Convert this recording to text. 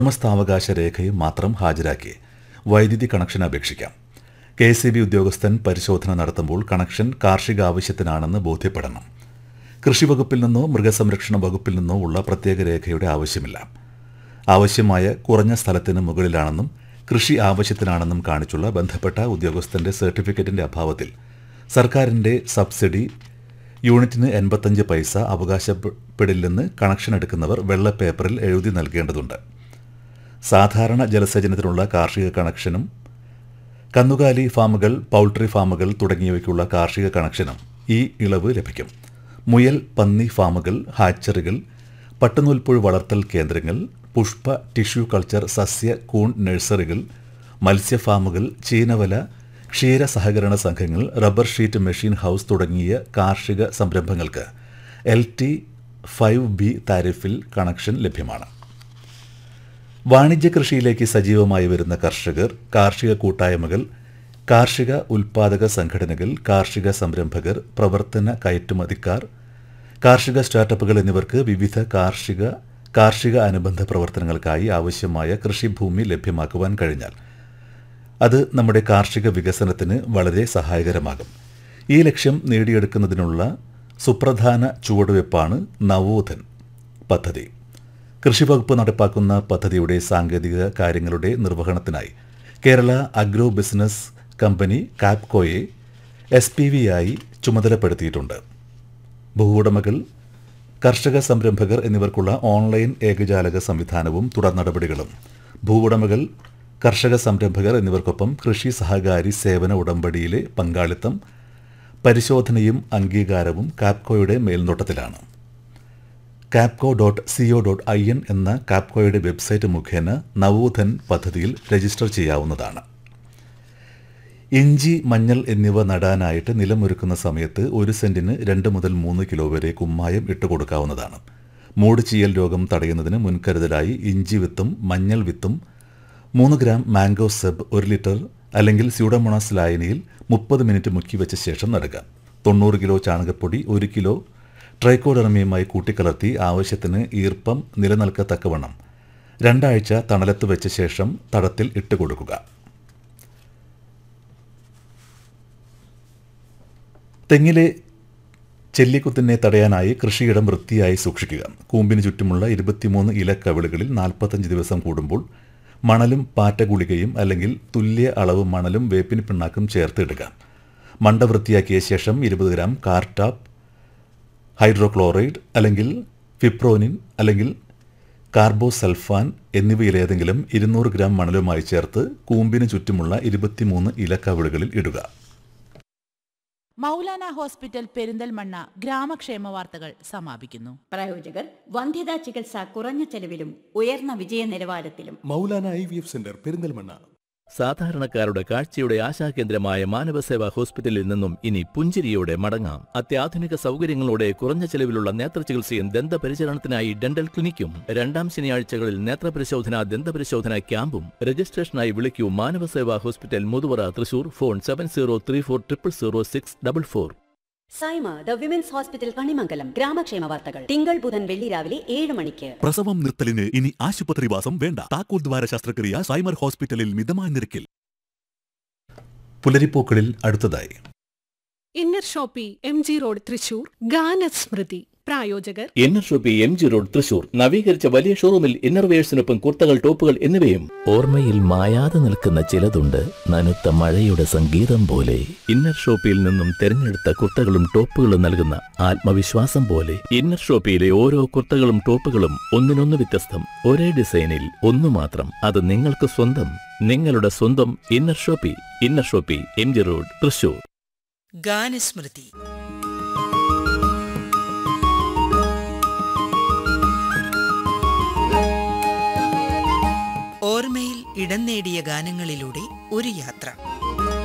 ഉടമസ്ഥാവകാശ രേഖയും മാത്രം ഹാജരാക്കി വൈദ്യുതി കണക്ഷൻ അപേക്ഷിക്കാം. KSEB ഉദ്യോഗസ്ഥൻ പരിശോധന നടത്തുമ്പോൾ കണക്ഷൻ കാർഷിക ആവശ്യത്തിനാണെന്ന് ബോധ്യപ്പെടണം. കൃഷിവകുപ്പിൽ നിന്നോ മൃഗസംരക്ഷണ വകുപ്പിൽ നിന്നോ ഉള്ള പ്രത്യേക രേഖയുടെ ആവശ്യമില്ല. ആവശ്യമായ കുറഞ്ഞ സ്ഥലത്തിന് മുകളിലാണെന്നും കൃഷി ആവശ്യത്തിനാണെന്നും കാണിച്ചുള്ള ബന്ധപ്പെട്ട ഉദ്യോഗസ്ഥന്റെ സർട്ടിഫിക്കറ്റിന്റെ അഭാവത്തിൽ സർക്കാരിന്റെ സബ്സിഡി യൂണിറ്റിന് 85 പൈസ അവകാശപ്പെടില്ലെന്ന് കണക്ഷൻ എടുക്കുന്നവർ വെള്ള പേപ്പറിൽ എഴുതി നൽകേണ്ടതുണ്ട്. സാധാരണ ജലസേചനത്തിനുള്ള കാർഷിക കണക്ഷനും കന്നുകാലി ഫാമുകൾ, പൗൾട്രി ഫാമുകൾ തുടങ്ങിയവയ്ക്കുള്ള കാർഷിക കണക്ഷനും ഈ ഇളവ് ലഭിക്കും. മുയൽ, പന്നി ഫാമുകൾ, ഹാച്ചറികൾ, പട്ടുനൂൽപ്പുഴു വളർത്തൽ കേന്ദ്രങ്ങൾ, പുഷ്പ, ടിഷ്യൂ കൾച്ചർ, സസ്യ, കൂൺ നഴ്സറികൾ, മത്സ്യഫാമുകൾ, ചീനവല, ക്ഷീര സഹകരണ സംഘങ്ങൾ, റബ്ബർ ഷീറ്റ് മെഷീൻ ഹൌസ് തുടങ്ങിയ കാർഷിക സംരംഭങ്ങൾക്ക് LT 5B താരിഫിൽ കണക്ഷൻ ലഭ്യമാണ്. വാണിജ്യ കൃഷിയിലേക്ക് സജീവമായി വരുന്ന കർഷകർ, കാർഷിക കൂട്ടായ്മകൾ, കാർഷിക ഉൽപ്പാദക സംഘടനകൾ, കാർഷിക സംരംഭകർ, പ്രവർത്തന കയറ്റുമതിക്കാർ, കാർഷിക സ്റ്റാർട്ടപ്പുകൾ എന്നിവർക്ക് വിവിധ കാർഷിക അനുബന്ധ പ്രവർത്തനങ്ങൾക്കായി ആവശ്യമായ കൃഷിഭൂമി ലഭ്യമാക്കുവാൻ കഴിഞ്ഞാൽ അത് നമ്മുടെ കാർഷിക വികസനത്തിന് വളരെ സഹായകരമാകും. ഈ ലക്ഷ്യം നേടിയെടുക്കുന്നതിനുള്ള സുപ്രധാന ചുവടുവയ്പ്പാണ് നവോധൻ പദ്ധതി. കൃഷിവകുപ്പ് നടപ്പാക്കുന്ന പദ്ധതിയുടെ സാങ്കേതിക കാര്യങ്ങളുടെ നിർവഹണത്തിനായി കേരള അഗ്രോ ബിസിനസ് കമ്പനി കാപ്കോയെ SPV-ആയി ചുമതലപ്പെടുത്തിയിട്ടുണ്ട്. ഭൂവുടമകൾ, കർഷക സംരംഭകർ എന്നിവർക്കുള്ള ഓൺലൈൻ ഏകജാലക സംവിധാനവും തുടർ നടപടികളും ഭൂവുടമകൾ, കർഷക സംരംഭകർ എന്നിവർക്കൊപ്പം കൃഷി സഹകാരി സേവന ഉടമ്പടിയിലെ പങ്കാളിത്തം, പരിശോധനയും അംഗീകാരവും കാപ്കോയുടെ മേൽനോട്ടത്തിലാണ്. capco.co.in എന്ന കാപ്കോയുടെ വെബ്സൈറ്റ് മുഖേന നവോധൻ പദ്ധതിയിൽ രജിസ്റ്റർ ചെയ്യാവുന്നതാണ്. ഇഞ്ചി, മഞ്ഞൾ എന്നിവ നടാനായിട്ട് നിലമൊരുക്കുന്ന സമയത്ത് 1 സെന്റിന് 2 മുതൽ 3 കിലോ വരെ കുമ്മായം ഇട്ടുകൊടുക്കാവുന്നതാണ്. മൂട് ചീയൽ രോഗം തടയുന്നതിന് മുൻകരുതലായി ഇഞ്ചി വിത്തും മഞ്ഞൾ വിത്തും 3 ഗ്രാം മാംഗോ സെബ് 1 ലിറ്റർ അല്ലെങ്കിൽ സ്യൂഡോമോണാസ് ലായനിയിൽ 30 മിനിറ്റ് മുക്കിവെച്ച ശേഷം നടുക. 90 കിലോ ചാണകപ്പൊടി 1 കിലോ ട്രൈക്കോഡെർമയുമായി കൂട്ടിക്കലർത്തി ആവശ്യത്തിന് ഈർപ്പം നിലനിൽക്കത്തക്കവണ്ണം 2 ആഴ്ച തണലത്ത് വെച്ച ശേഷം തടത്തിൽ ഇട്ടുകൊടുക്കുക. തെങ്ങിലെ ചെല്ലിക്കുത്തിനെ തടയാനായി കൃഷിയിടം വൃത്തിയായി സൂക്ഷിക്കുക. കൂമ്പിന് ചുറ്റുമുള്ള 23 ഇലക്കവിളുകളിൽ 45 ദിവസം കൂടുമ്പോൾ മണലും പാറ്റഗുളികയും അല്ലെങ്കിൽ തുല്യ അളവ് മണലും വേപ്പിൻ പിണ്ണാക്കും ചേർത്ത് ഇടുക. മണ്ട വൃത്തിയാക്കിയ ശേഷം 20 ഗ്രാം കാർട്ടാപ്പ്, ഹൈഡ്രോക്ലോറൈഡ് അല്ലെങ്കിൽ ഫിപ്രോനിൻ അല്ലെങ്കിൽ കാർബോസൾഫാൻ എന്നിവയിലേതെങ്കിലും 200 ഗ്രാം മണലുമായി ചേർത്ത് കൂമ്പിന് ചുറ്റുമുള്ള 23 ഇലക്കവിളുകളിൽ ഇടുക. മൗലാന ഹോസ്പിറ്റൽ പെരിന്തൽമണ്ണ ഗ്രാമക്ഷേമ വാർത്തകൾ സമാപിക്കുന്നു. പ്രായോജകർ വന്ധ്യതാ ചികിത്സ കുറഞ്ഞ ചെലവിലും ഉയർന്ന വിജയ നിലവാരത്തിലും. Maulana IVF centre Perinthalmanna. സാധാരണക്കാരുടെ കാഴ്ചയുടെ ആശാകേന്ദ്രമായ മാനവസേവാ ഹോസ്പിറ്റലിൽ നിന്നും ഇനി പുഞ്ചിരിയോടെ മടങ്ങാം. അത്യാധുനിക സൗകര്യങ്ങളോടെ കുറഞ്ഞ ചെലവിലുള്ള നേത്രചികിത്സയും ദന്തപരിചരണത്തിനായി ഡെന്റൽ ക്ലിനിക്കും 2-ാം ശനിയാഴ്ചകളിൽ നേത്രപരിശോധന, ദന്തപരിശോധന ക്യാമ്പും. രജിസ്ട്രേഷനായി വിളിക്കൂ Manavaseva hospital, Muthuvara, Thrissur. Phone 7034000644. Saima the women's hospital Kanimangalam. ഗ്രാമക്ഷേമ വാർത്തകൾ തിങ്കൾ, ബുധൻ, വെള്ളി രാവിലെ 7 മണിക്ക്. പ്രസവം നിർത്തലിന് ഇനി ആശുപത്രിവാസം വേണ്ട. താക്കോൽ ദ്വാര ശസ്ത്രക്രിയ സൈമർ ഹോസ്പിറ്റലിൽ മിതമായ നിരക്കിൽ. പുലരിപ്പൂക്കളിൽ അടുത്തതായി inner Shopee MG road Thrissur. ഗാനസ്മൃതി. പ്രായോജകർ inner Shopee MG road Thrissur. നവീകരിച്ച വലിയ ഷോറൂമിൽ ഇന്നർവേഴ്സിനൊപ്പം കുർത്തകൾ, ടോപ്പുകൾ എന്നിവയും. ഓർമ്മയിൽ മായാതെ നിൽക്കുന്ന ചിലതുണ്ട്, നനുത്ത മഴയുടെ സംഗീതം പോലെ. ഇന്നർ ഷോപ്പിയിൽ നിന്നും തിരഞ്ഞെടുത്ത കുർത്തകളും ടോപ്പുകളും നൽകുന്ന ആത്മവിശ്വാസം പോലെ. ഇന്നർ ഷോപ്പിയിലെ ഓരോ കുർത്തകളും ടോപ്പുകളും ഒന്നിനൊന്ന് വ്യത്യസ്തം, ഒരേ ഡിസൈനിൽ ഒന്നു മാത്രം. അത് നിങ്ങൾക്ക് സ്വന്തം, നിങ്ങളുടെ സ്വന്തം inner Shopee. Inner Shopee MG road Thrissur. ഗാനസ്മൃതി. ഓർമ്മയിൽ ഇടം നേടിയ ഗാനങ്ങളിലൂടെ ഒരു യാത്ര.